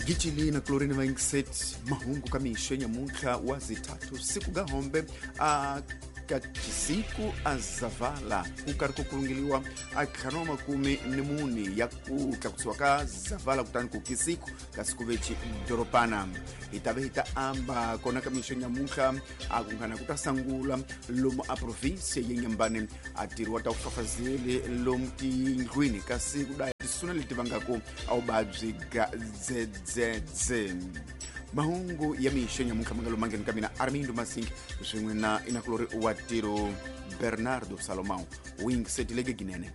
Gichili na Chlorine 27 mahungu kamisho nyamuka wazi tatu siku gahombe kachisiku azavala kukariko kulungiliwa akanoma kumi nimuni ya kukakutsiwaka zavala kutani kukisiku kasiku vechi doropana itavehita amba kona kamisho nyamuka akungana kutasangula lomo a provinsia yenyambane atiru wataufafazili lomtilwini kasiku daya suna litivangako au badzi ga zedzedze mahungu ya misho nyamuka mangalo mangeni kamina Armindo Masingi zwimwe na inakulori watiro Bernardo Salomão wing setilege ginene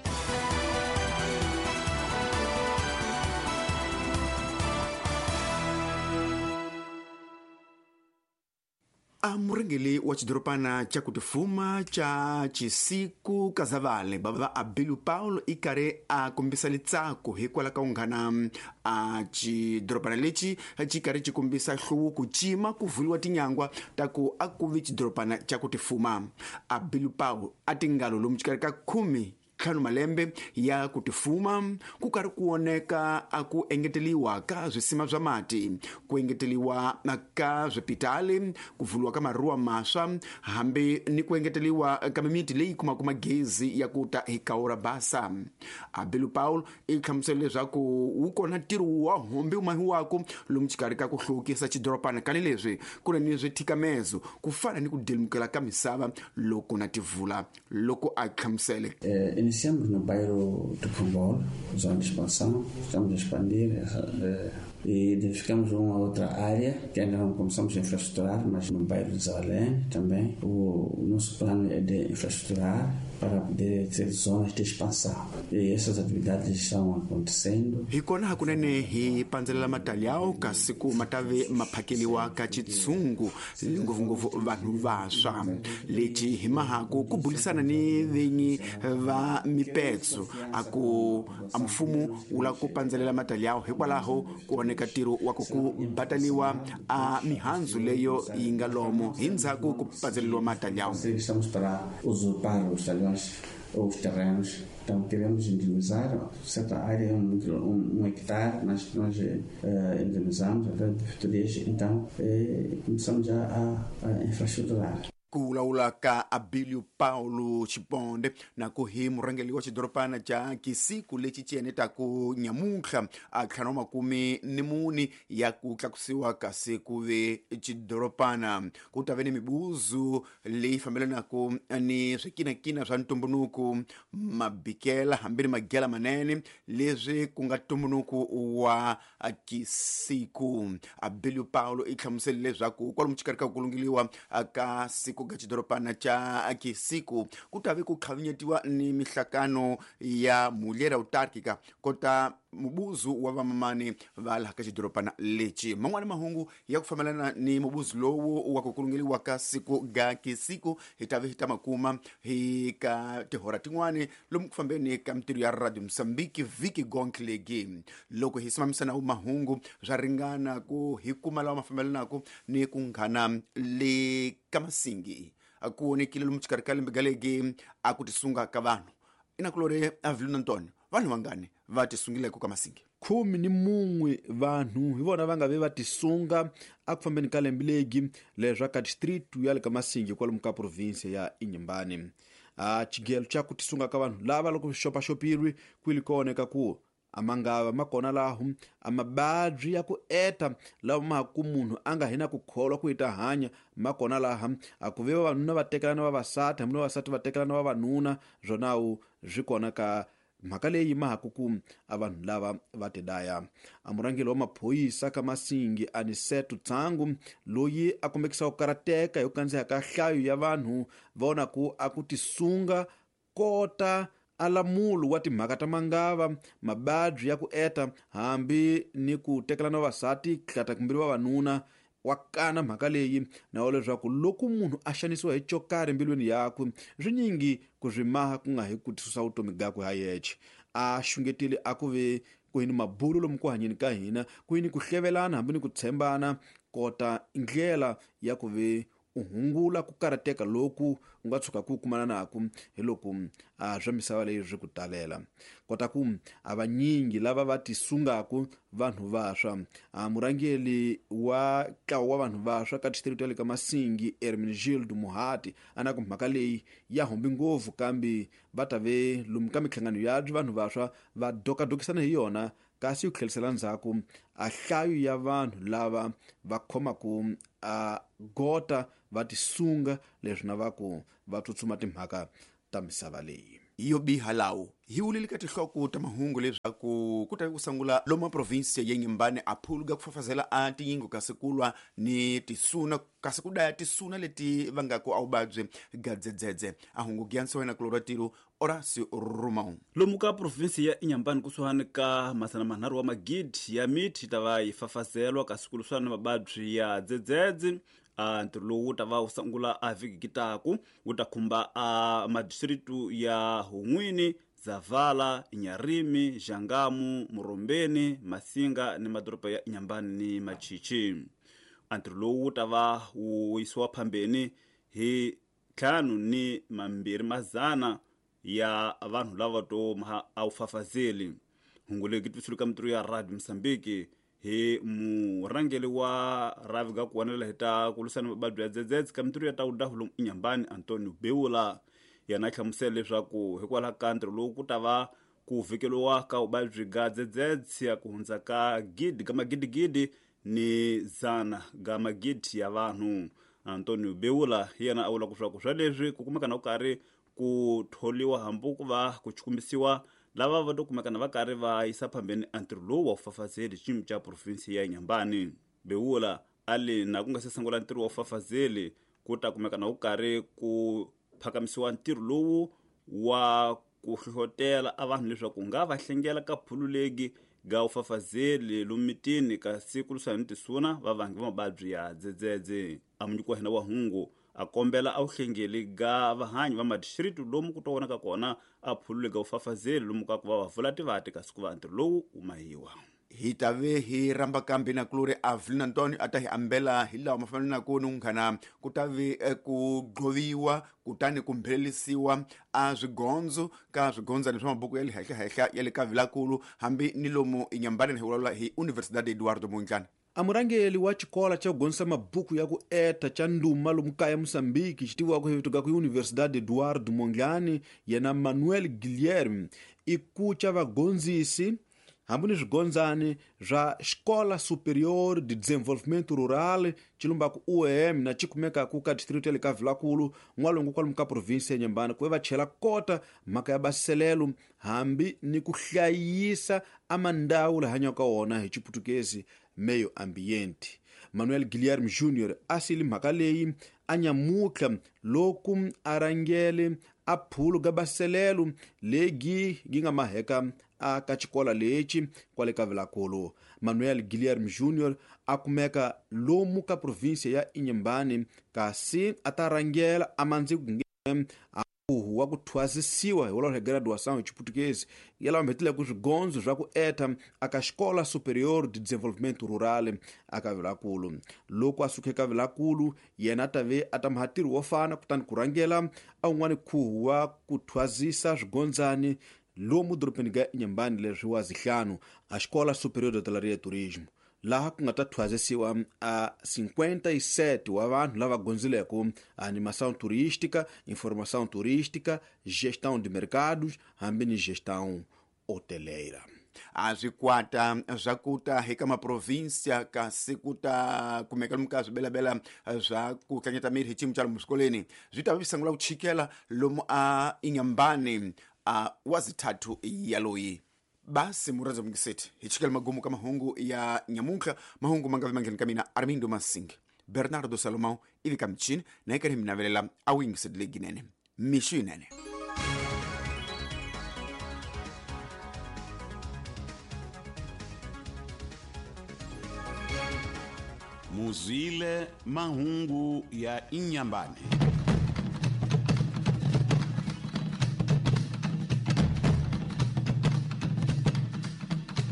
murengeli wa chidoropana cha kutifuma cha chisiku kazavale baba Abílio Paulo ikare akumbisa litsako hikwala kaungana chidoropana lechi chikare chikumbisa hluwu kuchima kuvuliwa tinyangwa taku akuvi chidoropana cha kutifuma. Abílio Paulo atingalo lomuchikare ka 10 kanu malembe ya kutifuma kukari kuoneka akuengeteliwa ka zwisima zwa mati kuengeteliwa ka zwepitali kuvuliwa ka marua maswa hambi ni kuengeteliwa ka mimiti leyi kuma gezi ya kuta hikaora basa. Abílio Paulo ikhamusele zwaku ukona tiru wa hombi umahi wako lomuchikari ka kuhlukisa chidoropana kanilezwe kuna nizwe tikamezo kufana ni kudelimukela ka misava loko nativula loko akhamusele. Iniciamos no bairro do Pombal, zona de expansão, estamos a expandir e identificamos uma outra área que ainda não começamos a infraestruturar, mas no bairro de Zalém também. O nosso plano é de infraestruturar para poder ter zonas de expansão. E essas atividades estão acontecendo. Hikona hakunene hi panzelela matalhau kasiku matave maphakeliwa ka chitsungu nguvu vanhu vaswa lechi himahaku kubulisana ni venyi va mipetso aku amfumu ula kupanzelela matalhau hikwalaho kuoneka tiro wako kubataliwa mihanzu leyo ingalomo hinzaku kupanzeleliwa matalhau. Estamos para usurpar os talhões ou os terrenos. Então queremos indemnizar certa área, um hectare, nós indemnizamos então começamos já a infraestruturar. Kulaula ka Abílio Paulo Chiponde na kuhi murangeli wa chidoropana cha kisiku lechi chiene taku nyamuka akhanoma kumi nimuni ya kukakusiwa kasiku ve chidoropana kutavene mibuzu li famile naku ni swikina zwa ntumbunuku mabikela hambiri magela manene lezwe kungatumbunuku wa kisiku. Abílio Paulo ikhamusele lezwaku kwa lumuchikarika kulungiliwa kasiku gachidoropana cha kisiku kutave kukhavinyetiwa ni mihlakano ya mulher autárquica kota mubuzu wa vamamani vala kachidoropana lechi mangwana mahungu ya kufamelana ni mubuzu lowo wa kukulungiliwa kasiku ga kisiku hitave hitamakuma hika tehora tingwane lomukufambeni kamtiru ya Radio Msambiki Viki Gonklegi loko hisimamisana umahungu zvaringana ku hikumala wa mafamelana ku ni kunghana le kamasingi akuonekile lomuchikarikali mbegalegi akutisunga ka vanhu inakulore Aviluna Antônio vanhu vangane vatisungileko kamasingi 11 vanhu hi vona va nga ve va tisunga akufambeni ka lembilegi leswa ka distritu ya le kamasingi kwalomu ka provinsia ya Inhambane. Chigelo cha kutisunga ka vanhu lava loko xopaxopirwi kwili kooneka ku amangava makona lahu amabadri ya ku eta lawa mahaku munhu anga hina ku kholwa ku ita hanya makona laha akuveva vanuna va tekelana vavasati hambi vavasati va tekelana vavanuna zvonawu zvikona ka mhaka leyi mahaku ku avanhu lava va tidaya. Amurangeli wa maphoyisa ka Masingi Aniseto Tsangu loyi akombekisa ku karateka yo kandziha ka hlayo ya vanhu vona ku akutisunga kota alamulo wa timhaka ta mangava mabadri ya ku eta hambi ni ku tekelana vavasati hlata kumbiri vavanuna wakana mhaka leyi na leswaku loko munhu a xanisiwa hi chokari mbilwini yakwe zwinyingi ku zwimaha ku nga hi ku tisusa vutomi gakwe ha yeche. A xungetile akuve ku yini mabulo lomu ku hanyeni ka hina ku yini ku hlevelana hambi ni ku tshembana kota ndlela ya ku ve uhungula ku karhateka loku u nga tshuka ku kumana naku hi loko swa misava leyi ri ku talela kota ku vanyingi lava va tisungaku vanhu vaswa murhangeli wa ntlawa wa vanhu vaswa ka district ya le ka Masingi Hermenegildo Muhati anaku mhaka leyi ya hombi ngopfu kambe va ta ve lomu ka mihlangano ya vanhu vaswa va dokadokisana hi yona kasi yu tlhelisela ndzhaku nhlayo ya vanhu lava va khomaku gota va tisunga leswi na va ku va tsutsuma timhaka ta misava leyi iyo biha lawo hi wulile ka tinhloko ta mahungu leswaku ku ta ku sungula lomu maprovinsi ya Inhambane a phuluka ku fafazela a tinyingo kasi kulwa ni tisuna kasi ku daya tisuna leti va nga ku a vuvabyi gadzedzedze a hungukiyanisiwa na kulorwa tilo Horacio Rumau lomu ka provinsi ya Inhambane kusuhani ka masana manharhu wa magidi ya miti ta va yi fafazelwa kasi kulusana na mababyi ya dzedzedze ntirho lowu wu ta va wu sungula a vhiki kitaku wu ta khumba madistritu ya Hungwini, Zavala, Nyarimi, Jangamu, Murombeni, Masinga ni madoropa ya Inhambane ni Machichi. Ntirho lowu wu ta va wu yisiwa phambeni hi 520 ya vanhu lava to a wu fafazeli. Hungu leyi ki twisile ka mintirho ya Radio Msambiki hi murhangeli wa ravi ga kuwanela hita kulusana mababyi ya dzedzedze ka mintirho ya tawudahu lomu Inhambane Antonio Beula yana hlamusela leswaku hikwalaho ka ntirho lowu ku ta va ku vhikeliwa ka vuvabyi ga dzedzedze ya ku hundza ka magidigidi ni 100 ga magidi ya vanhu. Antonio Beula yana a vula leswaku swa leswi ku kumeka na ku karhi ku tholiwa hambu ku va ku chukumisiwa lava va to kumeka na va karhi va yisa phambeni ntirho lowu wa ufafazeli xiyimo xa provinsi ya Inhambane. Beula ali na ku nga se sungula ntirho wa ufafazeli ku ta kumeka na ku karhi ku phakamisiwa ntirho lowu wa ku hlohlotela a vanhu leswaku nga va hlengela ka phululegi ga ufafazeli lomu mitini kasi kulusana ni tisuna va vangi va mababyi ya dzedzedze. Amunyikiwa hina wa hungu a kombela a vuhlengeli ga vahanyi va madistritu lomu ku tovonaka kona a phulule ga ufafazeli lomu ka ku va vula tivati kasi ku va ntirho lowu wu mahiwa. Hi ta ve hi ramba kambe na kuluri Avelina Antonio a ta hi ambela hi lawa ma fanele na ku nunghana ku ta ve ku gqoviwa kutani ku mbhelelisiwa a swigondzo ka swigondzani swa mabuku ya le henhla ya le ka Vilakulu hambi ni lomu Inhambane hi vulavula hi Universidade Eduardo Mondlane. Amurhangeli wa xikola xa ku gonisa mabuku ya ku eta xa nduma lomu kaya Mosambiki xi tiviwa ku vituka ku Universidade Eduardo Mondlane yena Manuel Guilherme i kucha vagondzisi hambi ni swigondzani swa Escola Superior de Desenvolvimento Rural xilumbaka UEM na xi kumekaku ka district ya le ka Vilakulu n'walungu kwalomu ka provinsi ya Inhambane ku ve va chela kota mhaka ya basiselelo hambi ni ku hlayisa amandhawu la hanyaka wona hi Xiputukezi meio ambiente. Manuel Guilherme Júnior a sili mhaka leyi a nyamutlha loku a rhangele a phulu ga basiselelo legi gi nga maheka a ka xikola lexi kwale ka Vilakulu. Manuel Guilherme Júnior a kumeka lomu ka provinsi ya Inhambane kasi a ta rhangela a mandziku wa ku thwasisiwa hi wolowo graduação hi Xiputukezi ya lava mbhetile ku swigondzo swa ku eta aka Escola Superior de Desenvolvimento Rural aka Vilakulu. Loko a suke ka Vilakulu yena ta ve a ta mahatirhi wo fana kutani ku rhangela a wun'wani khuhu wa ku thwasisa swigondzani lomu doropeni ga Inhambane leswi wa Zihlanu a Escola Superior de Hotelaria e Turismo laha ku nga ta thwasisiwa a 57 wa vanhu lava gondzileko animação turística, informação turística, gestão de mercados hambi ni gestão hoteleira. A swikwata swa kuta eka maprovinsia kasi kuta kumeka lomu ka swibelabela swa ku tlangeta miri hi xiyimo xa lomu swikoleni swi ta va swi sungula ku chikela lomu a Inhambane wa zithathu yaloyi. Basi muraza mungiseti hi chikela magumu ka mahungu ya nyamunkha mahungu manga vimangeni ka mina Armindo Masingi Bernardo Salomão ivi ka michini na eka ni minavelela a wingiseti leginene mixo yinene. Muzile mahungu ya Inhambane.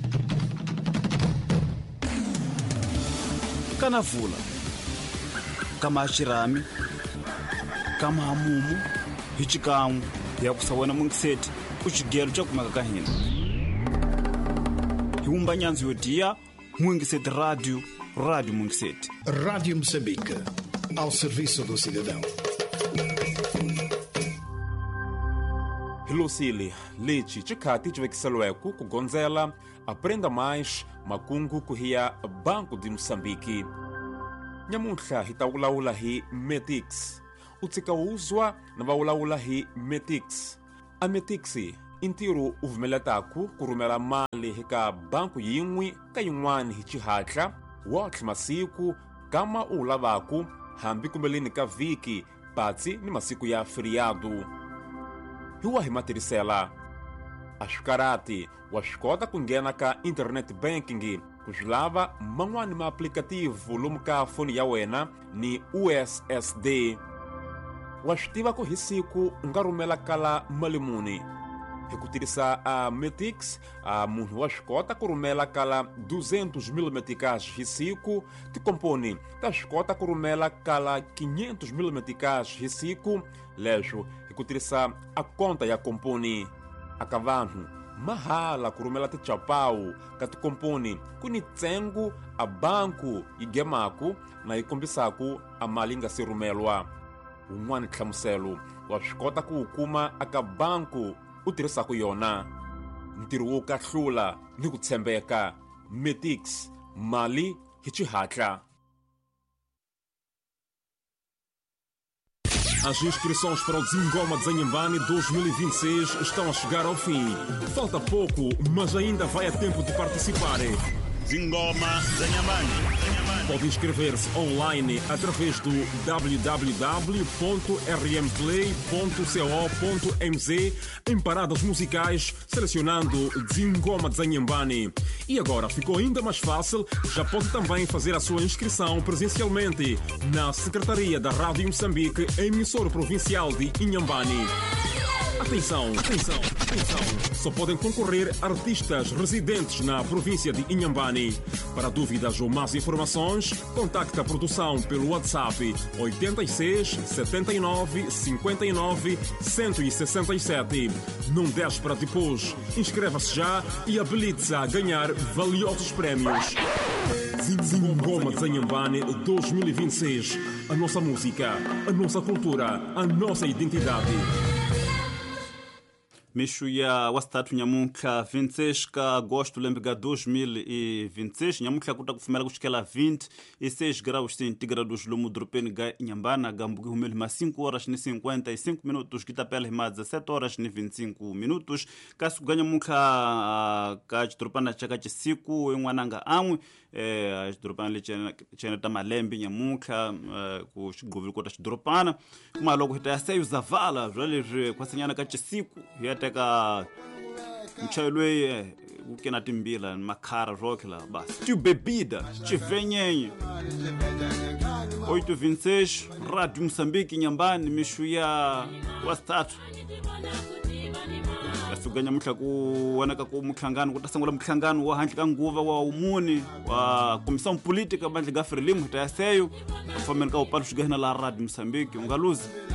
Kanavula kama Chirami kama Hamumu hichikamu ya kusawena mungiseti kuchigelo cha kumaka kahina hiumba nyanzi yodia Mungiseti Radio Mungiseti. Rádio Moçambique, ao serviço do cidadão. Hilosili, leite, chikati chivekisalweku kugonzela, aprenda mais, makungu kuhia Banco de Moçambique. Nyamuntla hitawulaula hi Metix. Utsikawuzwa na waulaula hi Metix. A Metixi, intiru uvumelataku kurumela mali hika banku yimwi ka yin'wani hi chihatla watli masiku kama ulavaku hambi kumbeleni ka viki patsi ni masiku ya feriado. Hiwa himatiricela ashikarati washikota kungena ka internet banking kujilava man'wani ma aplicativo lomu ka foni ya wena ni USSD. Washitiva ku hisiku ungarumela kala malimuni hikutirisa a Metix, a munhu wa xikota kurumela kala 200,000 meticais hisiku, ti komponi ta xikota kurumela kala 500,000 meticais hisiku, leswo hikutirisa a konta ya komponi. Aka vanhu mahala kurumela ti chapau ka ti komponi kuni tsengu a banku igemaku na ikombisaku a mali nga si rumelwa. Un'wani tlhamuselo wa xikota ku ukuma aka banku u tirhisaka yona ntirho wo kahlula ni ku tshembeka. Metix, mali hi xihatla. As inscrições para o Dzingoma Dzanhambane 2026 estão a chegar ao fim. Falta pouco, mas ainda vai a tempo de participar. Dzingoma Dzanhambane. Pode inscrever-se online através do www.rmplay.co.mz em paradas musicais, selecionando Dzingoma Dzanhambane. E agora ficou ainda mais fácil, já pode também fazer a sua inscrição presencialmente na Secretaria da Rádio Moçambique, emissora provincial de Inhambane. Atenção! Só podem concorrer artistas residentes na província de Inhambane. Para dúvidas ou mais informações, contacte a produção pelo WhatsApp 86 79 59 167. Não deixe para depois. Inscreva-se já e habilite-se a ganhar valiosos prémios. Dzingoma Dzanhambane 2026. A nossa música, a nossa cultura, a nossa identidade. Mishu ya wastatu nyamunkha 26 ka agosto lembrega 2026 nyamunkha kuta kufumela kushikela 26 graus centígrados lumu dropeni ga Inhambane gambuki humeli ma 5 horas ni 55 minutos kitapela ma 17 horas ni 25 minutos kasu ga nyamunkha ka chidropana chaka chisiku enwananga amwe chidropana le chene ta malembe nyamunkha ku xigovile kota chidropana kuma loko hita yaseyu zavala zvalezwi kwasanyana ka chisiku yateka mchayelwe ukena timbila makhara rokela basi tu bebida chivenyenye 826 Radio Moçambique Inhambane mishu ya wastatu kasuganya mutla ku wanaka ku muthlangano kutasangula muthlangano wa handle ka nguva wa umuni wa komissão política bandle ga Frelimo tayaseyo fameni ka upalo shigana la Radio Moçambique ungaluzi